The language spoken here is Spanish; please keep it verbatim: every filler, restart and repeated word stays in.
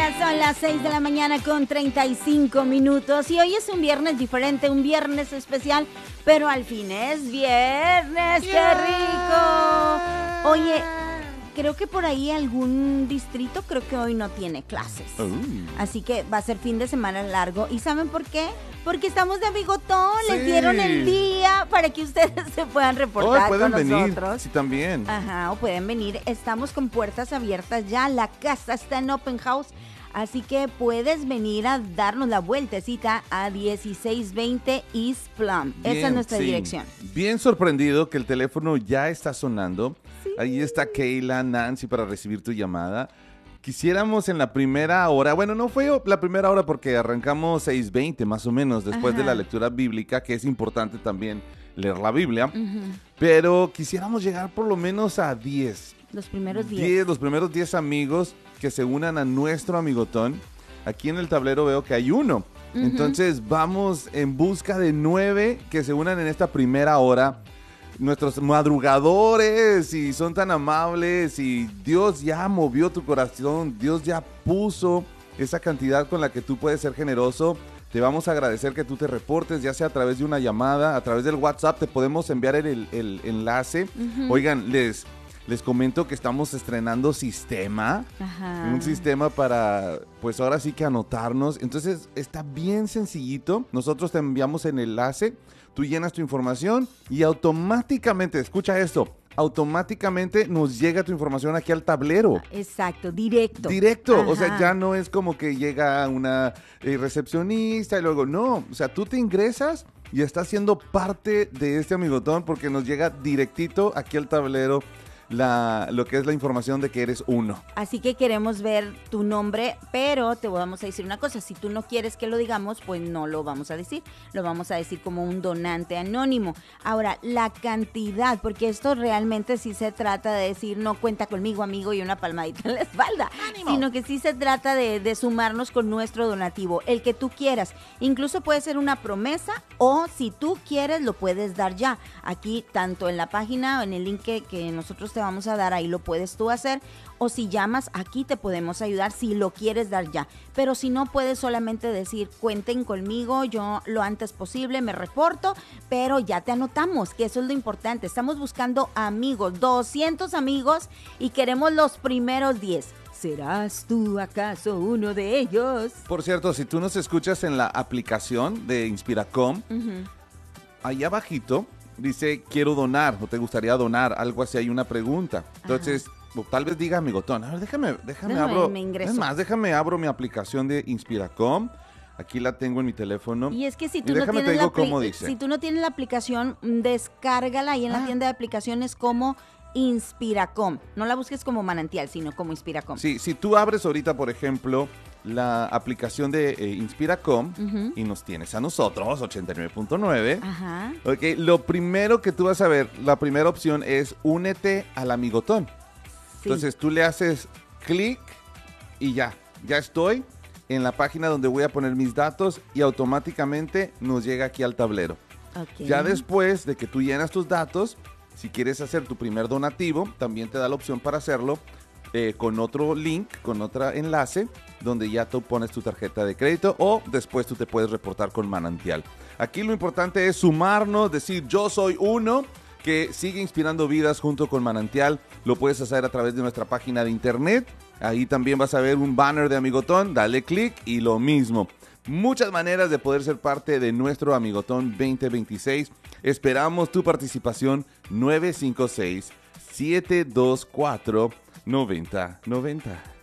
días, son las seis de la mañana con treinta y cinco minutos y hoy es un viernes diferente, un viernes especial, pero al fin es viernes, ¡qué rico! Oye, creo que por ahí algún distrito creo que hoy no tiene clases, oh. Así que va a ser fin de semana largo. ¿Y saben por qué? Porque estamos de amigotón, sí. Les dieron el día para que ustedes se puedan reportar oh, pueden con venir, nosotros. Sí, también. Ajá, o pueden venir. Estamos con puertas abiertas ya, la casa está en open house, así que puedes venir a darnos la vueltecita a dieciséis veinte East Plum. Bien, esa es nuestra sí. dirección. Bien sorprendido que el teléfono ya está sonando. Sí. Ahí está Keila, Nancy para recibir tu llamada. Quisiéramos en la primera hora, bueno, no fue la primera hora porque arrancamos seis veinte más o menos, después Ajá. de la lectura bíblica, que es importante también leer la Biblia, uh-huh. pero quisiéramos llegar por lo menos a diez. Los primeros diez. Los primeros diez amigos que se unan a nuestro amigotón. Aquí en el tablero veo que hay uno. Uh-huh. Entonces vamos en busca de nueve que se unan en esta primera hora. Nuestros madrugadores, y son tan amables, y Dios ya movió tu corazón, Dios ya puso esa cantidad con la que tú puedes ser generoso. Te vamos a agradecer que tú te reportes, ya sea a través de una llamada, a través del WhatsApp, te podemos enviar el, el, el enlace. Uh-huh. Oigan, les, les comento que estamos estrenando sistema, Ajá. un sistema para, pues ahora sí que anotarnos. Entonces está bien sencillito, nosotros te enviamos el enlace. Tú llenas tu información y automáticamente, escucha esto, automáticamente nos llega tu información aquí al tablero. Exacto, directo. Directo, Ajá. o sea, ya no es como que llega una eh, recepcionista y luego, no, o sea, tú te ingresas y estás siendo parte de este amigotón porque nos llega directito aquí al tablero. La, lo que es la información de que eres uno. Así que queremos ver tu nombre, pero te vamos a decir una cosa, si tú no quieres que lo digamos, pues no lo vamos a decir, lo vamos a decir como un donante anónimo. Ahora, la cantidad, porque esto realmente sí se trata de decir, no cuenta conmigo, amigo, y una palmadita en la espalda, ¡Ánimo! Sino que sí se trata de, de sumarnos con nuestro donativo, el que tú quieras. Incluso puede ser una promesa o si tú quieres lo puedes dar ya. Aquí, tanto en la página o en el link que, que nosotros te vamos a dar, ahí lo puedes tú hacer, o si llamas, aquí te podemos ayudar si lo quieres dar ya, pero si no puedes solamente decir, cuenten conmigo, yo lo antes posible me reporto, pero ya te anotamos, que eso es lo importante, estamos buscando amigos, doscientos amigos y queremos los primeros diez. ¿Serás tú acaso uno de ellos? Por cierto, si tú nos escuchas en la aplicación de Inspiracom, uh-huh. ahí abajito dice, quiero donar, o te gustaría donar, algo así, hay una pregunta. Entonces, o tal vez diga amigotón, a ver, déjame, déjame, déjame abro, me ingreso. Es más, déjame abro mi aplicación de Inspiracom, aquí la tengo en mi teléfono. Y es que si tú, no tienes, la apli- si tú no tienes la aplicación, descárgala ahí en ah. la tienda de aplicaciones como Inspiracom. No la busques como Manantial, sino como Inspiracom. Sí, si tú abres ahorita, por ejemplo, la aplicación de eh, Inspiracom uh-huh. y nos tienes a nosotros, ochenta y nueve punto nueve. Ajá. Okay, lo primero que tú vas a ver, la primera opción es únete al amigotón. Sí. Entonces tú le haces clic y ya, ya estoy en la página donde voy a poner mis datos y automáticamente nos llega aquí al tablero. Okay. Ya después de que tú llenas tus datos, si quieres hacer tu primer donativo, también te da la opción para hacerlo eh, con otro link, con otro enlace, donde ya tú pones tu tarjeta de crédito o después tú te puedes reportar con Manantial. Aquí lo importante es sumarnos, decir yo soy uno que sigue inspirando vidas junto con Manantial. Lo puedes hacer a través de nuestra página de internet. Ahí también vas a ver un banner de Amigotón, dale clic y lo mismo. Muchas maneras de poder ser parte de nuestro Amigotón veinte veintiséis. Esperamos tu participación. Nueve cinco seis, siete dos cuatro, nueve cero nueve cero.